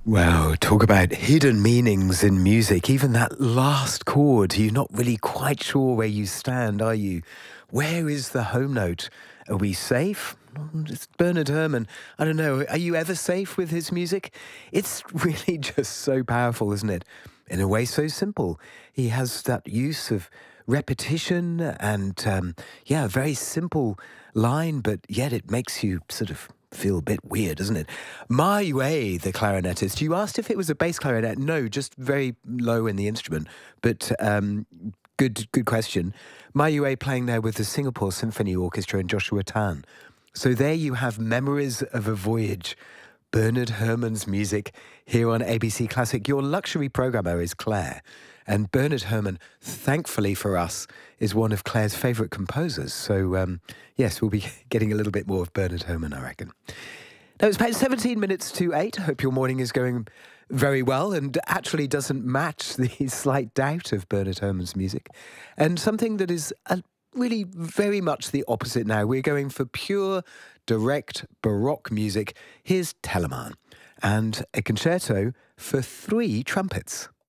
Wow, talk about hidden meanings in music. Even that last chord, you're not really quite sure where you stand, are you? Where is the home note? Are we safe? It's Bernard Herrmann. I don't know. Are you ever safe with his music? It's really just so powerful, isn't it? In a way, so simple. He has that use of repetition and, yeah, a very simple line, but yet it makes you sort of feel a bit weird, doesn't it? Ma Yue, the clarinetist, you asked if it was a bass clarinet. No, just very low in the instrument. But good question. Ma Yue playing there with the Singapore Symphony Orchestra and Joshua Tan. So there you have Memories of a Voyage. Bernard Herrmann's music here on ABC Classic. Your luxury programmer is Claire. And Bernard Herrmann, thankfully for us, is one of Claire's favourite composers. So, yes, we'll be getting a little bit more of Bernard Herrmann, I reckon. Now, it's about 17 minutes to 8. I hope your morning is going very well and actually doesn't match the slight doubt of Bernard Herrmann's music. And something that is really very much the opposite now. We're going for pure, direct Baroque music. Here's Telemann and a concerto for 3 trumpets.